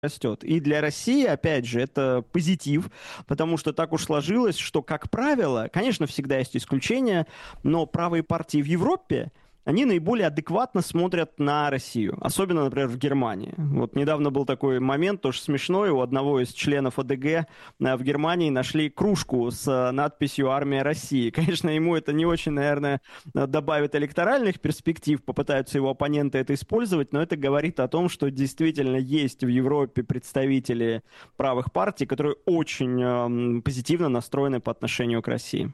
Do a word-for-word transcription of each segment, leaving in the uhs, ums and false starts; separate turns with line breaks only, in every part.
растет. И для России, опять же, это позитив, потому что так уж сложилось, что, как правило, конечно, всегда есть исключения, но правые партии в Европе, они наиболее адекватно смотрят на Россию, особенно, например, в Германии. Вот недавно был такой момент, тоже смешной, у одного из членов ОДГ э, в Германии нашли кружку с э, надписью «Армия России». Конечно, ему это не очень, наверное, добавит электоральных перспектив, попытаются его оппоненты это использовать, но это говорит о том, что действительно есть в Европе представители правых партий, которые очень э, позитивно настроены по отношению к России.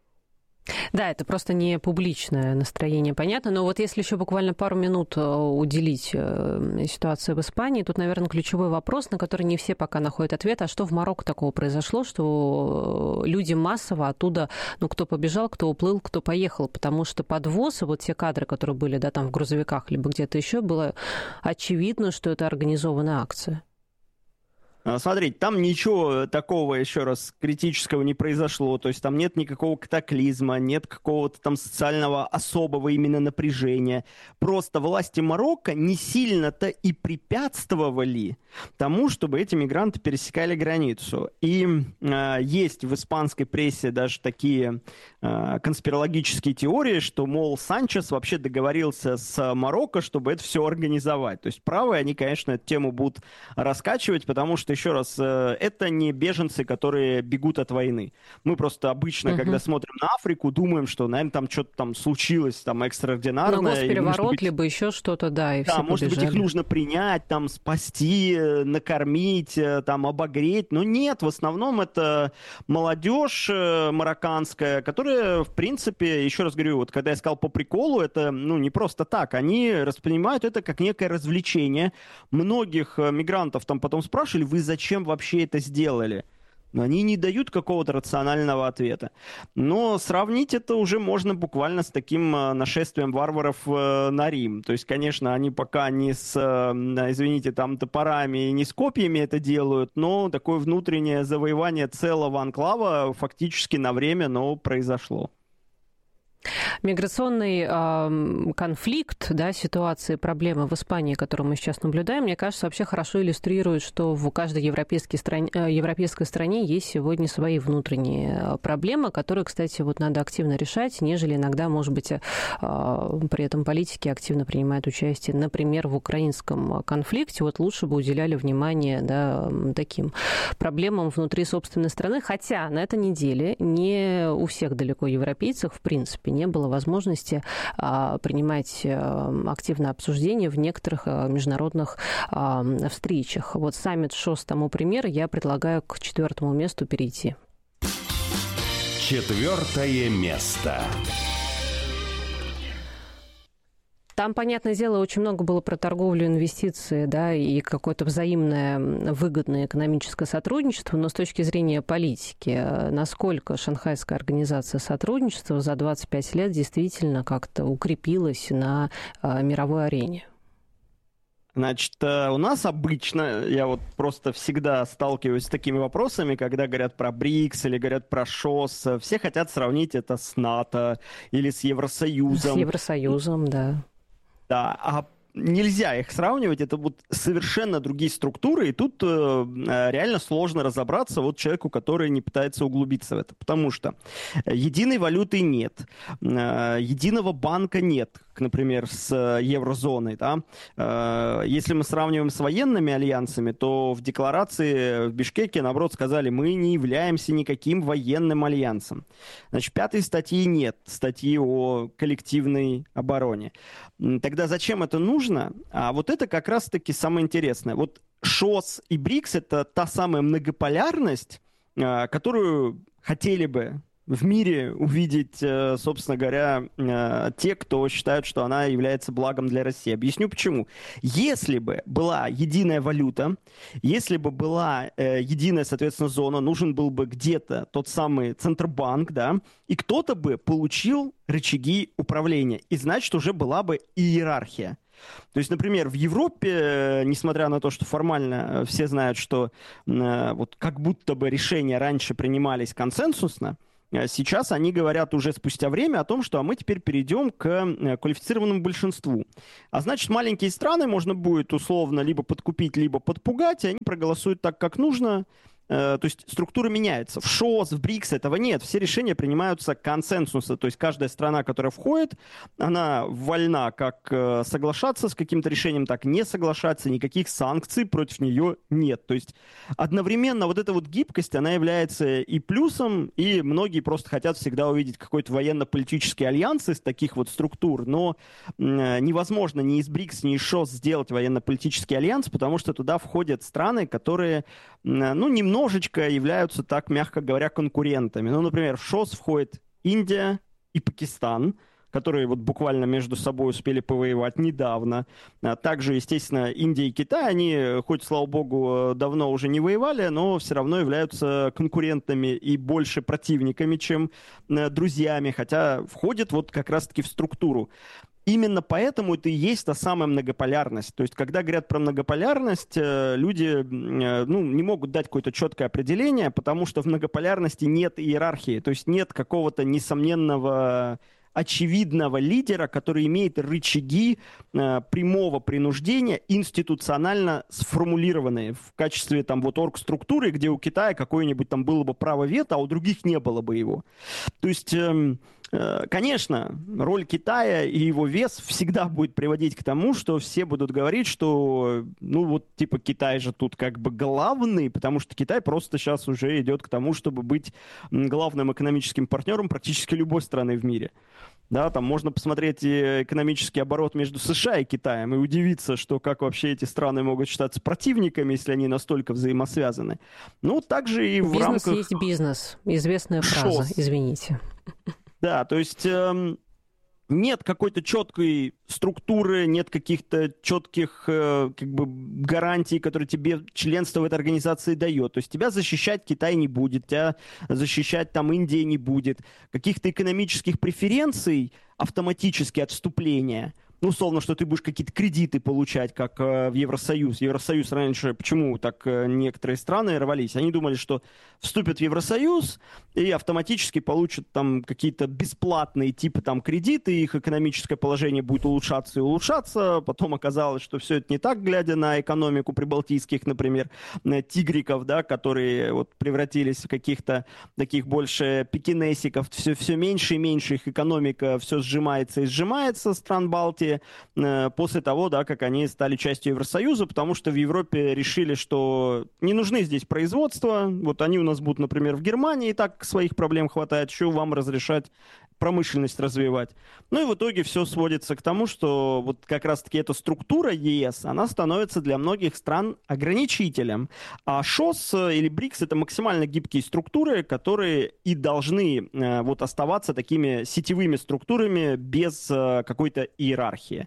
Да, это просто не публичное настроение, понятно. Но вот если еще буквально пару минут уделить ситуации в Испании, тут, наверное, ключевой вопрос, на который не все пока находят ответ. А что в Марокко такого произошло, что люди массово оттуда, ну, кто побежал, кто уплыл, кто поехал? Потому что подвоз, и вот те кадры, которые были, да, там в грузовиках, либо где-то еще, было очевидно, что это организованная акция.
Смотрите, там ничего такого, еще раз, критического не произошло, то есть там нет никакого катаклизма, нет какого-то там социального особого именно напряжения. Просто власти Марокко не сильно-то и препятствовали тому, чтобы эти мигранты пересекали границу. И э, есть в испанской прессе даже такие э, конспирологические теории, что, мол, Санчес вообще договорился с Марокко, чтобы это все организовать. То есть правые, они, конечно, эту тему будут раскачивать, потому что, еще раз, это не беженцы, которые бегут от войны. Мы просто обычно, uh-huh. когда смотрим на Африку, думаем, что, наверное, там что-то там случилось, там, экстраординарное.
Ну, госпереворот, быть... либо еще что-то, да, и
да,
все
может
побежали.
быть, их нужно принять, там, спасти, накормить, там, обогреть. Но нет, в основном это молодежь марокканская, которая, в принципе, еще раз говорю, вот когда я сказал по приколу, это, ну, не просто так. Они воспринимают это как некое развлечение. Многих мигрантов там потом спрашивали, вы зачем вообще это сделали? Но они не дают какого-то рационального ответа. Но сравнить это уже можно буквально с таким нашествием варваров на Рим. То есть, конечно, они пока не с, извините, там топорами и не с копьями это делают, но такое внутреннее завоевание целого анклава фактически на время, но произошло.
Миграционный э, конфликт, да, ситуации, проблемы в Испании, которую мы сейчас наблюдаем, мне кажется, вообще хорошо иллюстрирует, что в каждой европейской стране, европейской стране есть сегодня свои внутренние проблемы, которые, кстати, вот надо активно решать, нежели иногда, может быть, э, при этом политики активно принимают участие, например, в украинском конфликте. Вот лучше бы уделяли внимание, да, таким проблемам внутри собственной страны, хотя на этой неделе не у всех далеко европейцев, в принципе, не было возможности а, принимать а, активное обсуждение в некоторых а, международных а, встречах. Вот саммит ШОС тому пример, я предлагаю к четвертому месту перейти.
Четвертое место.
Там, понятное дело, очень много было про торговлю, инвестиции, да, и какое-то взаимное выгодное экономическое сотрудничество, но с точки зрения политики, насколько Шанхайская организация сотрудничества за двадцать пять лет действительно как-то укрепилась на мировой арене?
Значит, у нас обычно, я вот просто всегда сталкиваюсь с такими вопросами, когда говорят про БРИКС или говорят про ШОС, все хотят сравнить это с НАТО или с Евросоюзом.
С Евросоюзом, да.
Да, а нельзя их сравнивать, это будут совершенно другие структуры, и тут э, реально сложно разобраться вот человеку, который не пытается углубиться в это, потому что единой валюты нет, э, единого банка нет, например, с еврозоной, да. Э, если мы сравниваем с военными альянсами, то в декларации в Бишкеке, наоборот, сказали, мы не являемся никаким военным альянсом. Значит, пятой статьи нет, статьи о коллективной обороне. Тогда зачем это нужно? А вот это как раз-таки самое интересное. Вот ШОС и БРИКС – это та самая многополярность, которую хотели бы в мире увидеть, собственно говоря, те, кто считают, что она является благом для России. Объясню почему. Если бы была единая валюта, если бы была единая, соответственно, зона, нужен был бы где-то тот самый Центробанк, да, и кто-то бы получил рычаги управления, и значит, уже была бы иерархия. То есть, например, в Европе, несмотря на то, что формально все знают, что э, вот как будто бы решения раньше принимались консенсусно, Сейчас они говорят уже спустя время о том, что а мы теперь перейдем к квалифицированному большинству. А значит, маленькие страны можно будет условно либо подкупить, либо подпугать, и они проголосуют так, как нужно. То есть структура меняется. В ШОС, в БРИКС этого нет. Все решения принимаются консенсуса. То есть каждая страна, которая входит, она вольна как соглашаться с каким-то решением, так не соглашаться. Никаких санкций против нее нет. То есть одновременно вот эта вот гибкость, она является и плюсом, и многие просто хотят всегда увидеть какой-то военно-политический альянс из таких вот структур. Но невозможно ни из БРИКС, ни из ШОС сделать военно-политический альянс, потому что туда входят страны, которые, ну, немного немножечко являются, так мягко говоря, конкурентами. Ну, например, в ШОС входит Индия и Пакистан, которые вот буквально между собой успели повоевать недавно. Также, естественно, Индия и Китай, они, хоть, слава богу, давно уже не воевали, но все равно являются конкурентами и больше противниками, чем друзьями, хотя входят вот как раз-таки в структуру. Именно поэтому это и есть та самая многополярность. То есть, когда говорят про многополярность, люди ну, не могут дать какое-то четкое определение, потому что в многополярности нет иерархии, то есть нет какого-то несомненного, очевидного лидера, который имеет рычаги прямого принуждения институционально сформулированные в качестве там вот оргструктуры, где у Китая какое-нибудь там было бы право вето, а у других не было бы его. То есть... Конечно, роль Китая и его вес всегда будет приводить к тому, что все будут говорить, что, ну вот, типа, Китай же тут как бы главный, потому что Китай просто сейчас уже идет к тому, чтобы быть главным экономическим партнером практически любой страны в мире. Да, там можно посмотреть и экономический оборот между США и Китаем и удивиться, что как вообще эти страны могут считаться противниками, если они настолько взаимосвязаны. Ну, также и в
рамках... Бизнес есть бизнес. Известная фраза, ШОС. Извините.
Да, то есть э, нет какой-то четкой структуры, нет каких-то четких э, как бы гарантий, которые тебе членство в этой организации дает. То есть тебя защищать Китай не будет, тебя защищать там Индия не будет. Каких-то экономических преференций, автоматически отступления, ну, условно, что ты будешь какие-то кредиты получать, как э, в Евросоюз. Евросоюз раньше, почему так э, некоторые страны рвались? Они думали, что вступят в Евросоюз и автоматически получат там какие-то бесплатные типы там кредиты, их экономическое положение будет улучшаться и улучшаться. Потом оказалось, что все это не так, глядя на экономику прибалтийских, например, тигриков, да, которые вот превратились в каких-то таких больше пекинесиков. Все, все меньше и меньше их экономика, все сжимается и сжимается, стран Балтии, после того, да, как они стали частью Евросоюза, потому что в Европе решили, что не нужны здесь производства, вот они у нас будут, например, в Германии, и так своих проблем хватает, что вам разрешать промышленность развивать. Ну и в итоге все сводится к тому, что вот как раз-таки эта структура ЕС, она становится для многих стран ограничителем. А ШОС или БРИКС — это максимально гибкие структуры, которые и должны э, вот оставаться такими сетевыми структурами без э, какой-то иерархии.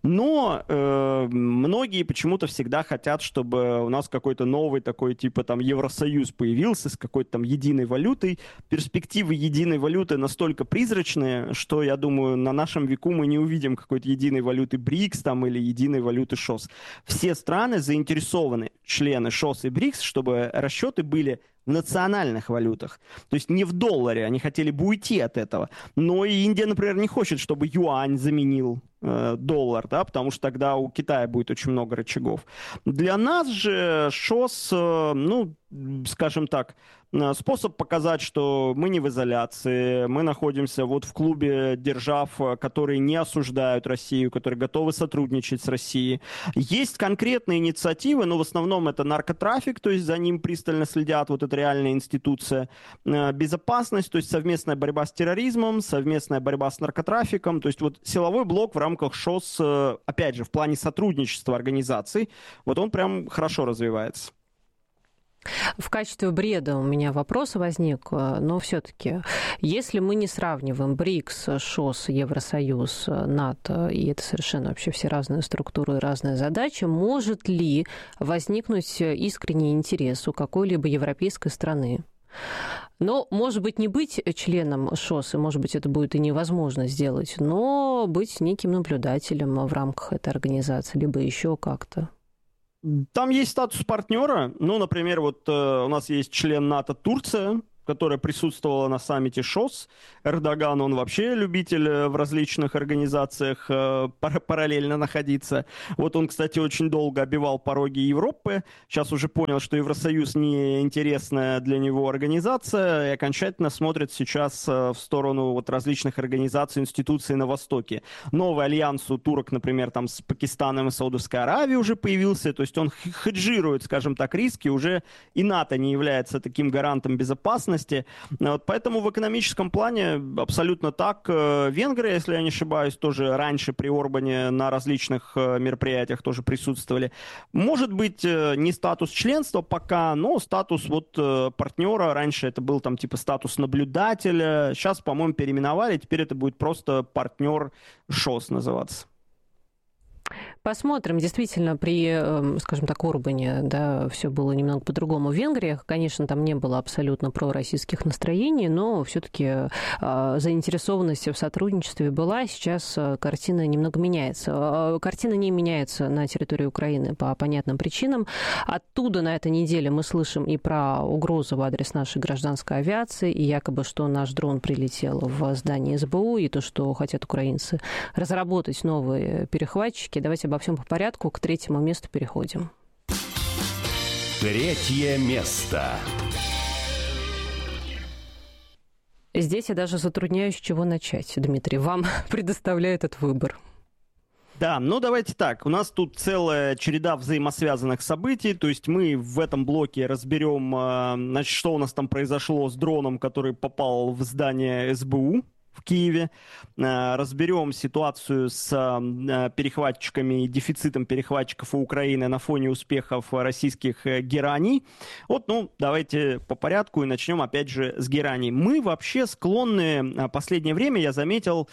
Но э, многие почему-то всегда хотят, чтобы у нас какой-то новый такой типа там Евросоюз появился с какой-то там единой валютой. Перспективы единой валюты настолько призрачные, что, я думаю, на нашем веку мы не увидим какой-то единой валюты БРИКС там, или единой валюты ШОС. Все страны заинтересованы, члены ШОС и БРИКС, чтобы расчеты были в национальных валютах. То есть не в долларе, они хотели бы уйти от этого. Но и Индия, например, не хочет, чтобы юань заменил э, доллар, да, потому что тогда у Китая будет очень много рычагов. Для нас же ШОС, э, ну, скажем так, способ показать, что мы не в изоляции, мы находимся вот в клубе держав, которые не осуждают Россию, которые готовы сотрудничать с Россией. Есть конкретные инициативы, но в основном это наркотрафик, то есть за ним пристально следят, вот эта реальная институция, безопасность, то есть совместная борьба с терроризмом, совместная борьба с наркотрафиком, то есть вот силовой блок в рамках ШОС, опять же, в плане сотрудничества организаций, вот он прям хорошо развивается.
В качестве бреда у меня вопрос возник, но все-таки, если мы не сравниваем БРИКС, ШОС, Евросоюз, НАТО, и это совершенно вообще все разные структуры и разные задачи, может ли возникнуть искренний интерес у какой-либо европейской страны? Но, может быть, не быть членом ШОС, и, может быть, это будет и невозможно сделать, но быть неким наблюдателем в рамках этой организации, либо еще как-то.
Там есть статус партнера. Ну, например, вот э, у нас есть член НАТО Турция, которая присутствовала на саммите ШОС. Эрдоган, он вообще любитель в различных организациях э, пар- параллельно находиться. Вот он, кстати, очень долго обивал пороги Европы. Сейчас уже понял, что Евросоюз не интересная для него организация, и окончательно смотрит сейчас э, в сторону вот различных организаций, институций на Востоке. Новый альянс у турок, например, там с Пакистаном и Саудовской Аравией уже появился, то есть он хеджирует, скажем так, риски, уже и НАТО не является таким гарантом безопасности. Вот поэтому в экономическом плане абсолютно так. Венгры, если я не ошибаюсь, тоже раньше при Орбане на различных мероприятиях тоже присутствовали. Может быть, не статус членства пока, но статус вот партнера. Раньше это был там типа статус наблюдателя. Сейчас, по-моему, переименовали. Теперь это будет просто партнер ШОС называться.
Посмотрим. Действительно, при, скажем так, Орбане, да, все было немного по-другому. В Венгрии, конечно, там не было абсолютно пророссийских настроений, но все-таки э, заинтересованность в сотрудничестве была. Сейчас картина немного меняется. Картина не меняется на территории Украины по понятным причинам. Оттуда на этой неделе мы слышим и про угрозу в адрес нашей гражданской авиации, и якобы, что наш дрон прилетел в здание СБУ, и то, что хотят украинцы разработать новые перехватчики. Давайте обо всем по порядку. К третьему месту переходим.
Третье место.
Здесь я даже затрудняюсь, с чего начать. Дмитрий, вам предоставляю этот выбор.
Да, ну давайте так. У нас тут целая череда взаимосвязанных событий. То есть мы в этом блоке разберем, значит, что у нас там произошло с дроном, который попал в здание СБУ в Киеве. Разберем ситуацию с перехватчиками и дефицитом перехватчиков у Украины на фоне успехов российских гераний. Вот, ну, давайте по порядку и начнем опять же с гераний. Мы вообще склонны, в последнее время, я заметил,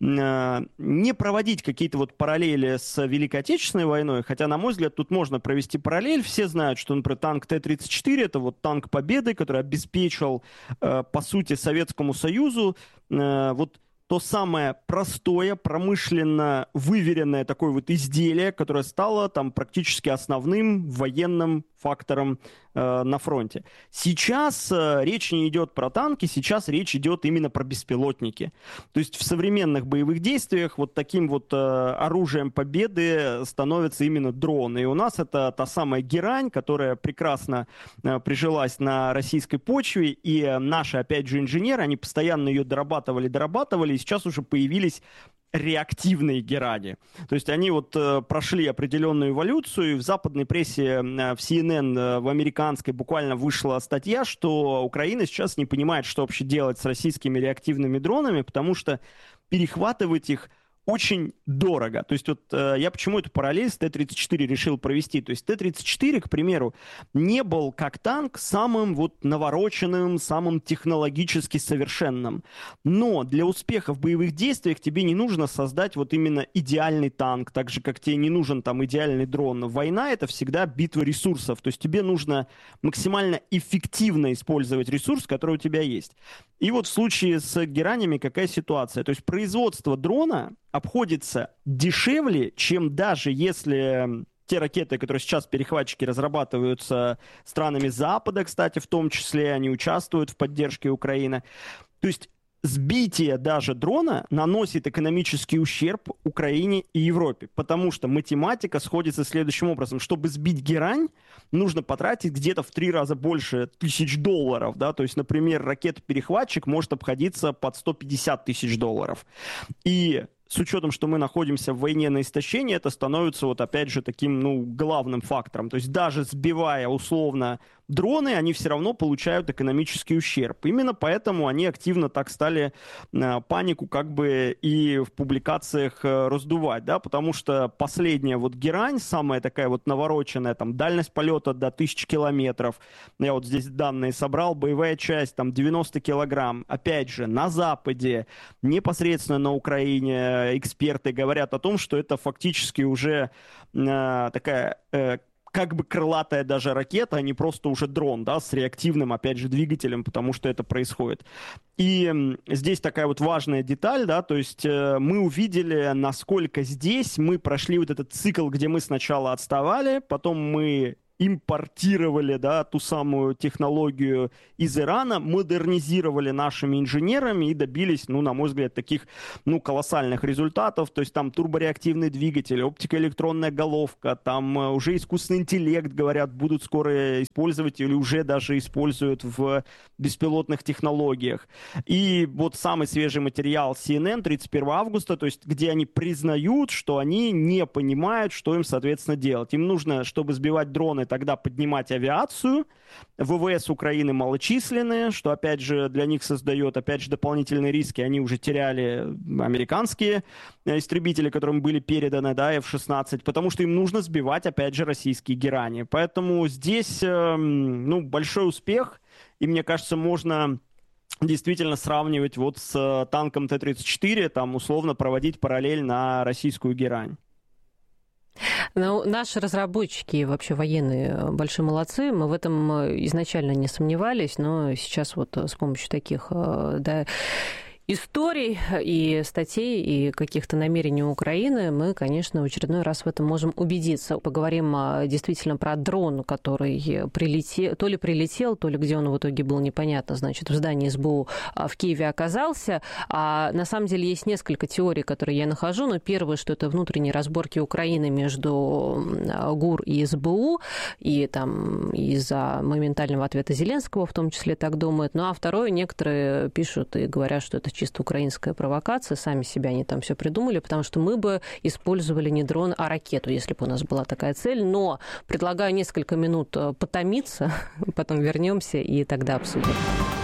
не проводить какие-то вот параллели с Великой Отечественной войной, хотя, на мой взгляд, тут можно провести параллель. Все знают, что, например, танк Т тридцать четыре, это вот танк Победы, который обеспечил, по сути, Советскому Союзу вот то самое простое, промышленно выверенное такое вот изделие, которое стало там практически основным военным фактором э, на фронте. Сейчас э, речь не идет про танки, сейчас речь идет именно про беспилотники. То есть в современных боевых действиях вот таким вот э, оружием победы становятся именно дроны. И у нас это та самая герань, которая прекрасно э, прижилась на российской почве, и э, наши, опять же, инженеры, они постоянно ее дорабатывали, дорабатывали, и сейчас уже появились реактивные герани. То есть они вот э, прошли определенную эволюцию, и в западной прессе, э, в Си Эн Эн, э, в американской буквально вышла статья, что Украина сейчас не понимает, что вообще делать с российскими реактивными дронами, потому что перехватывать их очень дорого. То есть вот э, я почему эту параллель с Т тридцать четыре решил провести. То есть Т тридцать четыре, к примеру, не был как танк самым вот навороченным, самым технологически совершенным. Но для успеха в боевых действиях тебе не нужно создать вот именно идеальный танк, так же, как тебе не нужен там идеальный дрон. Война — это всегда битва ресурсов. То есть тебе нужно максимально эффективно использовать ресурс, который у тебя есть. И вот в случае с геранями какая ситуация? То есть производство дрона обходится дешевле, чем даже если те ракеты, которые сейчас перехватчики разрабатываются странами Запада, кстати, в том числе, они участвуют в поддержке Украины. То есть сбитие даже дрона наносит экономический ущерб Украине и Европе, потому что математика сходится следующим образом. Чтобы сбить герань, нужно потратить где-то в три раза больше тысяч долларов. Да? То есть, например, ракета-перехватчик может обходиться под сто пятьдесят тысяч долларов. И с учетом, что мы находимся в войне на истощение, это становится вот опять же таким, ну, главным фактором. То есть даже сбивая условно дроны, они все равно получают экономический ущерб. Именно поэтому они активно так стали э, панику как бы и в публикациях э, раздувать, да, потому что последняя вот герань, самая такая вот навороченная, там, дальность полета до тысячи километров, я вот здесь данные собрал, боевая часть, там, девяносто килограмм, опять же, на Западе, непосредственно на Украине, эксперты говорят о том, что это фактически уже э, такая э, как бы крылатая даже ракета, а не просто уже дрон, да, с реактивным, опять же, двигателем, потому что это происходит. И э, здесь такая вот важная деталь, да, то есть э, мы увидели, насколько здесь мы прошли вот этот цикл, где мы сначала отставали, потом мы импортировали, да, ту самую технологию из Ирана, модернизировали нашими инженерами и добились, ну, на мой взгляд, таких, ну, колоссальных результатов. То есть там турбореактивный двигатель, оптикоэлектронная головка, там уже искусственный интеллект, говорят, будут скоро использовать или уже даже используют в беспилотных технологиях. И вот самый свежий материал си эн эн тридцать первого августа, то есть где они признают, что они не понимают, что им, соответственно, делать. Им нужно, чтобы сбивать дроны, тогда поднимать авиацию. ВВС Украины малочисленные, что, опять же, для них создает, опять же, дополнительные риски. Они уже теряли американские истребители, которым были переданы, да, эф шестнадцать, потому что им нужно сбивать, опять же, российские Герани. Поэтому здесь, ну, большой успех, и, мне кажется, можно действительно сравнивать вот с танком Т тридцать четыре, там, условно, проводить параллель на российскую Герань.
Ну, наши разработчики, вообще военные, большие молодцы. Мы в этом изначально не сомневались, но сейчас вот с помощью таких, да, историй и статей, и каких-то намерений Украины мы, конечно, в очередной раз в этом можем убедиться. Поговорим действительно про дрон, который прилетел, то ли прилетел, то ли где он в итоге был, непонятно, значит, в здании эс бэ у в Киеве оказался. А на самом деле есть несколько теорий, которые я нахожу, но первое, что это внутренние разборки Украины между ГУР и эс бэ у, и там из-за моментального ответа Зеленского, в том числе, так думают. Ну а второе, некоторые пишут и говорят, что это чисто украинская провокация, сами себя они там все придумали, потому что мы бы использовали не дрон, а ракету, если бы у нас была такая цель. Но предлагаю несколько минут потомиться, потом вернемся и тогда обсудим.